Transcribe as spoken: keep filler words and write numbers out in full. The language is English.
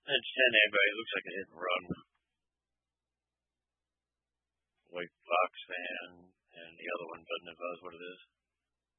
It's ten anybody. It looks like a hit and run. White Fox fan, and the other one doesn't advise what it is.